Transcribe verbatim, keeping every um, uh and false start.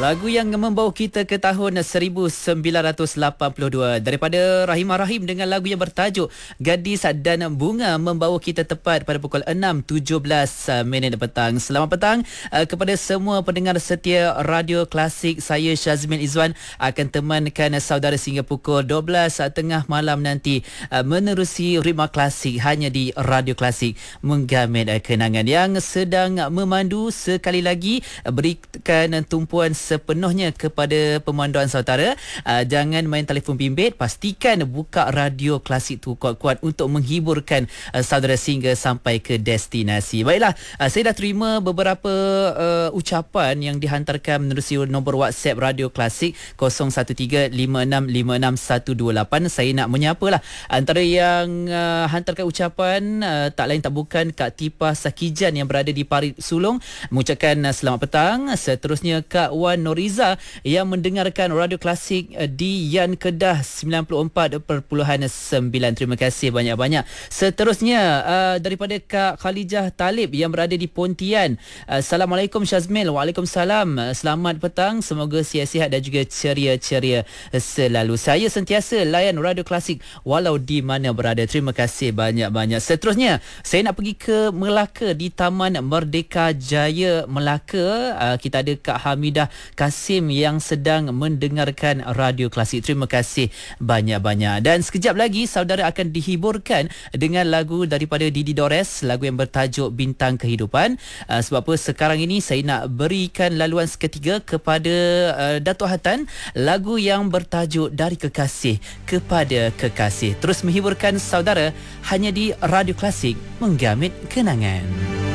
Lagu yang membawa kita ke tahun seribu sembilan ratus lapan puluh dua daripada Rahimah Rahim dengan lagu yang bertajuk Gadis dan Bunga membawa kita tepat pada pukul enam tujuh belas minit petang. Selamat petang uh, kepada semua pendengar setia Radio Klasik. Saya Syazmin Izwan akan temankan saudara sehingga pukul dua belas tengah malam nanti uh, menerusi Ritma Klasik hanya di Radio Klasik, menggamit uh, kenangan. Yang sedang memandu sekali lagi uh, berikan tumpuan sepenuhnya kepada pemanduan saudara. Uh, jangan main telefon bimbit, pastikan buka Radio Klasik tu kuat-kuat untuk menghiburkan uh, saudara sehingga sampai ke destinasi. Baiklah, uh, saya dah terima beberapa uh, ucapan yang dihantarkan menerusi nombor WhatsApp Radio Klasik kosong satu tiga lima enam lima enam satu dua lapan. Saya nak menyapalah antara yang uh, hantarkan ucapan uh, tak lain tak bukan Kak Tipa Sakijan yang berada di Parit Sulong, mengucapkan uh, selamat petang. Seterusnya Kak Wan Noriza yang mendengarkan Radio Klasik di Yan Kedah sembilan puluh empat perpuluhan sembilan. Terima kasih banyak-banyak. Seterusnya uh, daripada Kak Khalijah Talib yang berada di Pontian. Uh, Assalamualaikum Syazmil. Waalaikumsalam. Selamat petang. Semoga sihat-sihat dan juga ceria-ceria selalu. Saya sentiasa layan Radio Klasik walau di mana berada. Terima kasih banyak-banyak. Seterusnya saya nak pergi ke Melaka di Taman Merdeka Jaya Melaka. Uh, kita ada Kak Hamidah Kasim yang sedang mendengarkan Radio Klasik. Terima kasih banyak-banyak. Dan sekejap lagi saudara akan dihiburkan dengan lagu daripada Didi Dores, lagu yang bertajuk Bintang Kehidupan. Uh, sebab apa sekarang ini saya nak berikan laluan seketika kepada uh, Dato' Hatan, lagu yang bertajuk Dari Kekasih Kepada Kekasih. Terus menghiburkan saudara hanya di Radio Klasik, menggamit kenangan.